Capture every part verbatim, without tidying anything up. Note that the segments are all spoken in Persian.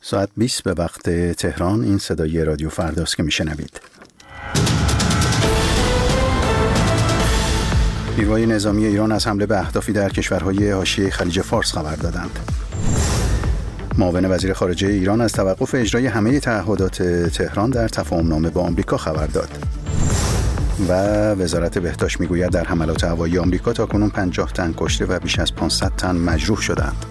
ساعت بیست به وقت تهران. این صدای رادیو فرداست که میشنوید. نیروهای نظامی ایران از حمله به اهدافی در کشورهای حاشیه خلیج فارس خبر دادند. معاون وزیر خارجه ایران از توقف اجرای همه تعهدات تهران در تفاهم‌نامه با آمریکا خبر داد. و وزارت بهداشت میگوید در حملات هوایی آمریکا تاکنون پنجاه تن کشته و بیش از پانصد تن مجروح شدند.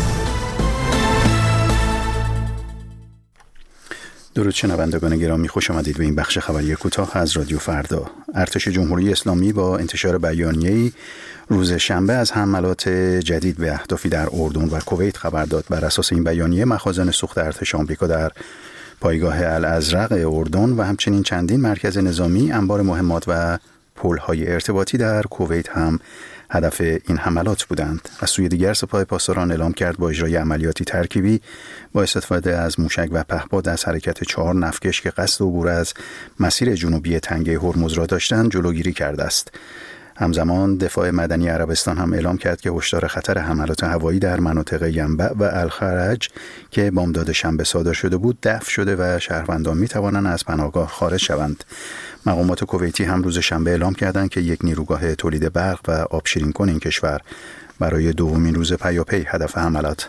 درود شنوندگان گرامی، خوش آمدید به این بخش خبری کوتاه از رادیو فردا. ارتش جمهوری اسلامی با انتشار بیانیه‌ای روز شنبه از حملات جدید به اهدافی در اردن و کویت خبر داد. بر اساس این بیانیه مخازن سوخت ارتش آمریکا در پایگاه الازرق اردن و همچنین چندین مرکز نظامی، انبار مهمات و پل‌های ارتباطی در کویت هم هدف این حملات بودند. از سوی دیگر سپاه پاسداران اعلام کرد با اجرای عملیاتی ترکیبی با استفاده از موشک و پهپاد از حرکت چهار نفتکش که قصد عبور از مسیر جنوبی تنگه هرمز را داشتند جلوگیری کرده است. همزمان دفاع مدنی عربستان هم اعلام کرد که هشدار خطر حملات هوایی در مناطق ینبع و الخرج که بامداد شنبه صادر شده بود دفع شده و شهروندان می توانند از پناهگاه خارج شوند. مقامات کویتی هم روز شنبه اعلام کردند که یک نیروگاه تولید برق و آبشیرین کن این کشور برای دومین روز پیاپی هدف حملات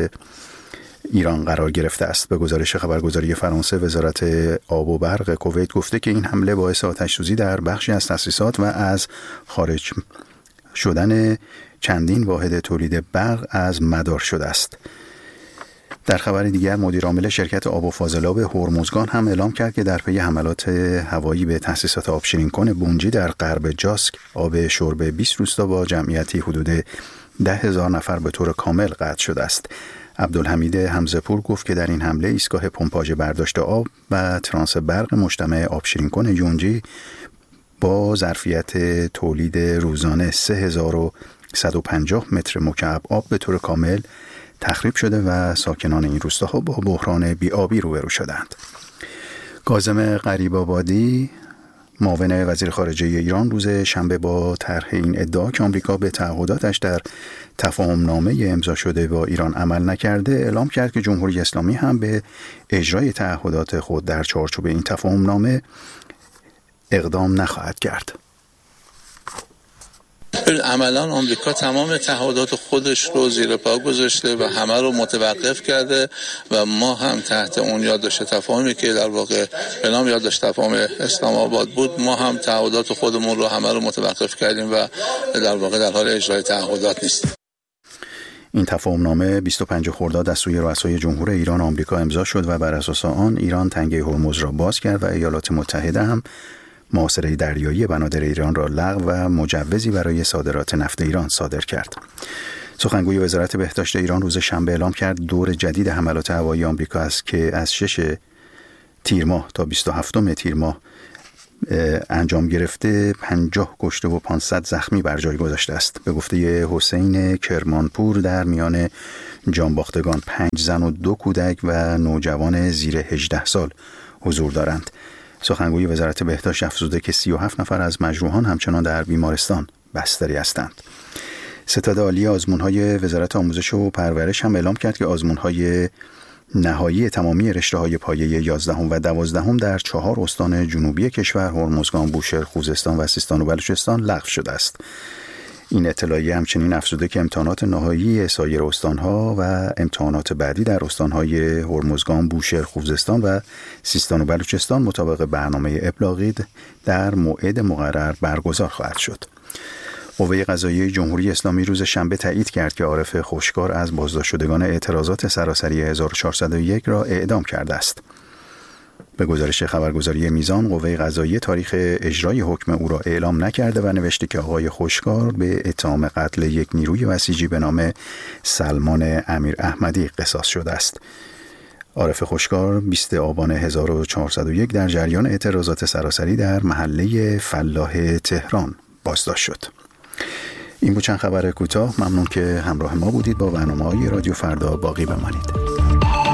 ایران قرار گرفته است. به گزارش خبرگزاری فرانسه، وزارت آب و برق کویت گفته که این حمله باعث آتش‌سوزی در بخشی از تأسیسات و از خارج شدن چندین واحد تولید برق از مدار شده است. در خبر دیگر، مدیر عامل شرکت آب و فاضلاب هرمزگان هم اعلام کرد که در پی حملات هوایی به تأسیسات آبشیرین کن بونجی در غرب جاسک آب شرب بیست روستا با جمعیتی حدود ده هزار نفر به طور کامل قطع شده است. عبدالحمید حمزه‌پور گفت که در این حمله ایستگاه پمپاژ برداشت آب و ترانس برق مجتمع آبشیرین کن یونجی با ظرفیت تولید روزانه سه هزار و صد و پنجاه متر مکعب آب به طور کامل تخریب شده و ساکنان این روستاها با بحران بی‌آبی روبرو شدند. کاظم غریب‌آبادی، معاون وزیر خارجه ایران، روز شنبه با طرح این ادعا که آمریکا به تعهداتش در تفاهم‌نامه امضا شده با ایران عمل نکرده، اعلام کرد که جمهوری اسلامی هم به اجرای تعهدات خود در چارچوب این تفاهم‌نامه اقدام نخواهد کرد. عملا آمریکا تمام تعهدات خودش رو زیر پا گذاشته و همه رو متوقف کرده و ما هم تحت اون یادداشت تفاهمی که در واقع به نام یادداشت تفاهم اسلام آباد بود، ما هم تعهدات خودمون رو همه رو متوقف کردیم و در واقع در حال اجرای تعهدات نیستیم. این تفاهم‌نامه بیست و پنجم خرداد از سوی رؤسای جمهور ایران و آمریکا امضا شد و بر اساس آن ایران تنگه هرمز را باز کرد و ایالات متحده هم محاصره دریایی بنادر ایران را لغو و مجوزی برای صادرات نفت ایران صادر کرد. سخنگوی وزارت بهداشت ایران روز شنبه اعلام کرد دور جدید حملات هوایی آمریکا است که از شش تیر ماه تا بیست و هفتم تیر ماه انجام گرفته پنجاه کشته و پانصد زخمی بر جای گذاشته است. به گفته حسین کرمانپور در میان جانباختگان پنج زن و دو کودک و نوجوان زیر هجده سال حضور دارند. سخنگوی وزارت بهداشت افزوده که سی و هفت نفر از مجروحان همچنان در بیمارستان بستری هستند. ستاد عالی آزمون‌های وزارت آموزش و پرورش هم اعلام کرد که آزمون‌های نهایی تمامی رشته‌های پایه یازدهم و دوازدهم در چهار استان جنوبی کشور هرمزگان، بوشهر، خوزستان و سیستان و بلوچستان لغو شده است. این اطلاعیه همچنین افزوده که امتحانات نهایی سایر استانها و امتحانات بعدی در استانهای هرمزگان، بوشهر، خوزستان و سیستان و بلوچستان مطابق برنامه ابلاغی در موعد مقرر برگزار خواهد شد. قوه قضاییه جمهوری اسلامی روز شنبه تایید کرد که عارف خوشکار از بازداشت شدگان اعتراضات سراسری هزار و چهارصد و یک را اعدام کرده است. به گزارش خبرگزاری میزان، قوه قضاییه تاریخ اجرای حکم او را اعلام نکرده و نوشته که آقای خوشکار به اتهام قتل یک نیروی بسیجی به نام سلمان امیر احمدی قصاص شده است. عارف خوشکار بیستم آبان هزار و چهارصد و یک در جریان اعتراضات سراسری در محله فلاح تهران بازداشت شد. این بود چند خبر کوتاه. ممنون که همراه ما بودید. با برنامه‌های رادیو فردا باقی بمانید.